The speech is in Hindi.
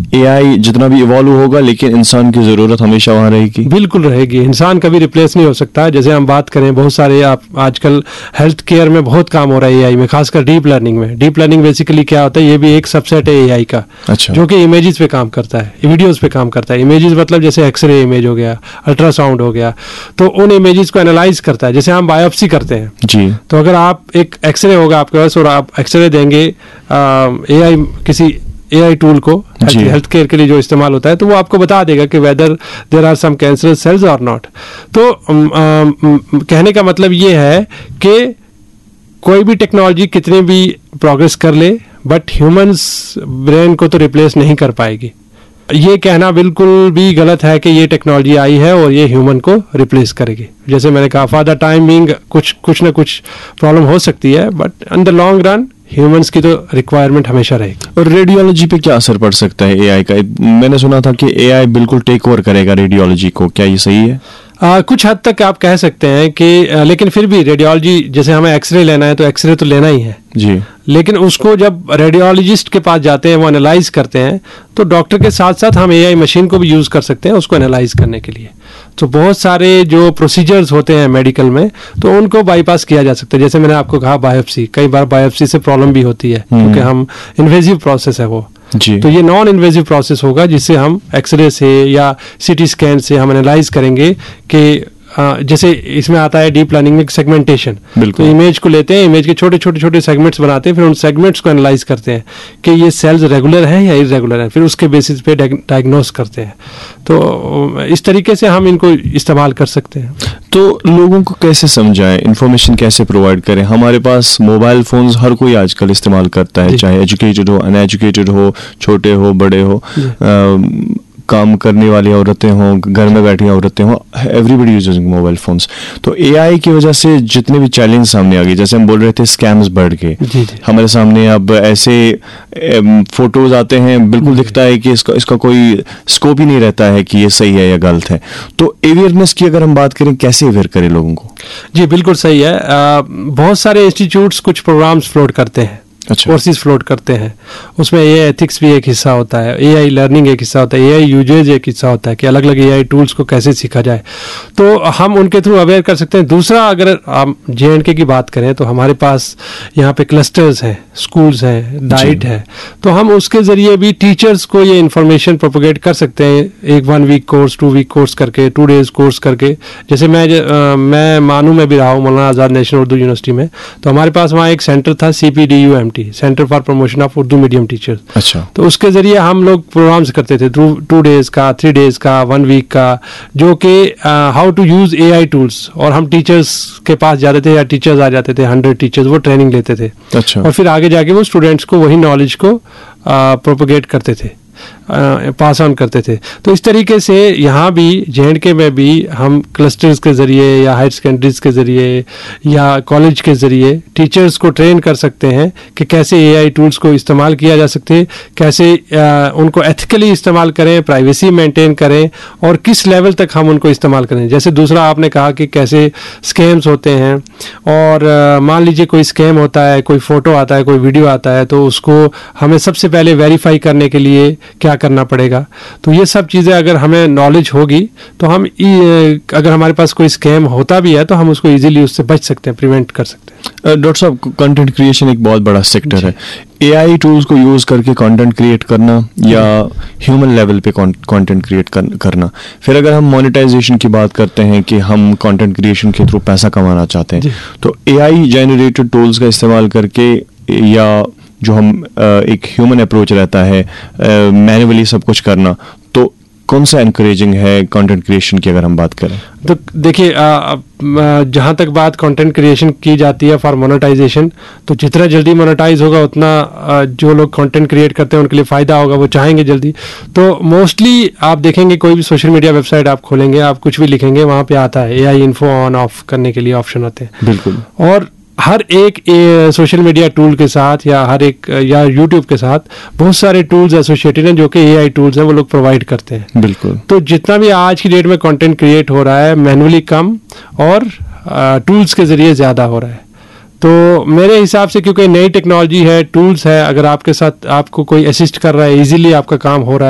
AI जितना भी इवॉल्व होगा लेकिन इंसान की ज़रूरत हमेशा वहाँ रहेगी। बिल्कुल रहेगी, इंसान कभी रिप्लेस नहीं हो सकता। जैसे हम बात करें बहुत सारे आप आजकल हेल्थ केयर में बहुत काम हो रहा है AI में, खासकर डीप लर्निंग में। डीप लर्निंग बेसिकली क्या होता है, ये भी एक सबसेट है AI का। अच्छा। जो कि इमेजेस पे काम करता है, वीडियोस पे काम करता है। इमेजेस मतलब जैसे एक्सरे इमेज हो गया, अल्ट्रासाउंड हो गया, तो उन इमेजेस को एनालाइज करता है। जैसे हम बायोप्सी करते हैं जी, तो अगर आप एक एक्सरे होगा आपके पास और आप एक्सरे देंगे AI किसी AI टूल को हेल्थ केयर के लिए जो इस्तेमाल होता है, तो वो आपको बता देगा कि weather there are some cancerous cells और नॉट। तो कहने का मतलब ये है कि कोई भी टेक्नोलॉजी कितनी भी प्रोग्रेस कर ले, बट ह्यूमंस ब्रेन को तो रिप्लेस नहीं कर पाएगी। ये कहना बिल्कुल भी गलत है कि ये टेक्नोलॉजी आई है और ये ह्यूमन को रिप्लेस करेगी। जैसे मैंने कहा, फॉर द टाइम बीइंग कुछ ना कुछ प्रॉब्लम हो सकती है, but in the long run humans की तो रिक्वायरमेंट हमेशा रहेगी। और रेडियोलॉजी पे क्या असर पड़ सकता है AI का? मैंने सुना था कि AI बिल्कुल टेक ओवर करेगा रेडियोलॉजी को, क्या ये सही है? कुछ हद तक आप कह सकते हैं कि लेकिन फिर भी रेडियोलॉजी, जैसे हमें एक्सरे लेना है तो एक्सरे तो लेना ही है जी, लेकिन उसको जब रेडियोलॉजिस्ट के पास जाते हैं, वो एनालाइज करते हैं, तो डॉक्टर के साथ साथ हम AI मशीन को भी यूज कर सकते हैं उसको एनालाइज करने के लिए। तो बहुत सारे जो प्रोसीजर्स होते हैं मेडिकल में, तो उनको बाईपास किया जा सकता है। जैसे मैंने आपको कहा बायोप्सी, कई बार बायोप्सी से प्रॉब्लम भी होती है क्योंकि हम इन्वेजिव प्रोसेस है वो जी। तो ये नॉन इन्वेजिव प्रोसेस होगा जिससे हम एक्सरे से या CT स्कैन से हम एनालाइज करेंगे कि जैसे इसमें आता है डीप लर्निंग में सेगमेंटेशन। तो इमेज को लेते हैं, इमेज के छोटे छोटे छोटे सेगमेंट्स बनाते हैं, फिर उन सेगमेंट्स को एनालाइज करते हैं कि ये सेल्स रेगुलर हैं या इरेगुलर हैं, फिर उसके बेसिस पे डायग्नोस करते हैं। तो इस तरीके से हम इनको इस्तेमाल कर सकते हैं। तो लोगों को कैसे समझाएं, इंफॉर्मेशन कैसे प्रोवाइड करें? हमारे पास मोबाइल फोन्स हर कोई आजकल इस्तेमाल करता है, चाहे एजुकेटेड हो, अनएजुकेटेड हो, छोटे हो, बड़े हो, काम करने वाली औरतें हों, घर में बैठी औरतें हों, everybody is using mobile phones. तो AI की वजह से जितने भी चैलेंज सामने आ गए, जैसे हम बोल रहे थे स्कैम्स बढ़ गए हमारे सामने। अब ऐसे फोटोज आते हैं, बिल्कुल दिखता है कि इसका कोई स्कोप ही नहीं रहता है कि ये सही है या गलत है। तो अवेयरनेस की अगर हम बात करें, कैसे अवेयर करें लोगों को? जी बिल्कुल सही है। बहुत सारे इंस्टीट्यूट्स कुछ प्रोग्राम्स फ्लोट करते हैं, कोर्सेज फ्लोट करते हैं। उसमें AI एथिक्स भी एक हिस्सा होता है, AI लर्निंग एक हिस्सा होता है, AI यूजेज एक हिस्सा होता है कि अलग अलग AI टूल्स को कैसे सीखा जाए। तो हम उनके थ्रू अवेयर कर सकते हैं। दूसरा, अगर हम JNK की बात करें तो हमारे पास यहाँ पे क्लस्टर्स हैं, स्कूल्स हैं, डाइट है, तो हम उसके जरिए भी टीचर्स को ये इन्फॉर्मेशन प्रोपोगेट कर सकते हैं। एक 1 वीक कोर्स, 2 वीक कोर्स करके, 2 डेज कोर्स करके। जैसे मैं मानू में भी रहा हूँ, मौलाना आज़ाद नेशनल उर्दू यूनिवर्सिटी में, तो हमारे पास वहाँ एक सेंटर था CPDUMT, centre for promotion of Urdu medium teachers. अच्छा। तो उसके जरिए हम लोग प्रोग्राम्स करते थे, 2 डेज का, 3 डेज का, 1 वीक का, जो कि how to use AI tools. और हम टीचर्स के पास जाते थे या टीचर्स आ जाते थे, 100 टीचर्स, वो ट्रेनिंग लेते थे। अच्छा। और फिर आगे जाके वो स्टूडेंट्स को वही नॉलेज को प्रोपोगेट करते थे, पास ऑन करते थे। तो इस तरीके से यहाँ भी JNK में भी हम क्लस्टर्स के जरिए या हायर सेकेंडरीज के जरिए या कॉलेज के जरिए टीचर्स को ट्रेन कर सकते हैं कि कैसे AI टूल्स को इस्तेमाल किया जा सकते हैं, कैसे उनको एथिकली इस्तेमाल करें, प्राइवेसी मेंटेन करें, और किस लेवल तक हम उनको इस्तेमाल करें। जैसे दूसरा आपने कहा कि कैसे स्कैम्स होते हैं, और मान लीजिए कोई स्कैम होता है, कोई फोटो आता है, कोई वीडियो आता है, तो उसको हमें सबसे पहले वेरीफाई करने के लिए क्या करना पड़ेगा। तो ये सब चीज़ें अगर हमें नॉलेज होगी तो हम अगर हमारे पास कोई स्कैम होता भी है तो हम उसको इजीली उससे बच सकते हैं, प्रिवेंट कर सकते हैं। डॉक्टर साहब, कंटेंट क्रिएशन एक बहुत बड़ा सेक्टर है। AI टूल्स को यूज करके कंटेंट क्रिएट करना या ह्यूमन लेवल पे कंटेंट क्रिएट करना, फिर अगर हम मोनेटाइजेशन की बात करते हैं कि हम कंटेंट क्रिएशन के थ्रू पैसा कमाना चाहते हैं, तो AI जनरेटेड टूल्स का इस्तेमाल करके, या जो हम एक ह्यूमन अप्रोच रहता है मैन्युअली सब कुछ करना, तो कौन सा एनकरेजिंग है कंटेंट क्रिएशन की अगर हम बात करें? तो देखिए, जहाँ तक बात कंटेंट क्रिएशन की जाती है फॉर मोनेटाइजेशन, तो जितना जल्दी मोनेटाइज होगा उतना जो लोग कंटेंट क्रिएट करते हैं उनके लिए फ़ायदा होगा, वो चाहेंगे जल्दी। तो मोस्टली आप देखेंगे कोई भी सोशल मीडिया वेबसाइट आप खोलेंगे, आप कुछ भी लिखेंगे, वहाँ पे आता है AI इन्फो ऑन ऑफ करने के लिए ऑप्शन आते हैं। बिल्कुल। और हर एक सोशल मीडिया टूल के साथ या हर एक या यूट्यूब के साथ बहुत सारे टूल्स एसोसिएटेड हैं जो कि AI टूल्स हैं, वो लोग प्रोवाइड करते हैं। बिल्कुल। तो जितना भी आज की डेट में कंटेंट क्रिएट हो रहा है, मैनुअली कम और टूल्स के जरिए ज़्यादा हो रहा है। तो मेरे हिसाब से, क्योंकि नई टेक्नोलॉजी है, टूल्स है, अगर आपके साथ आपको कोई असिस्ट कर रहा है, इजीली आपका काम हो रहा है,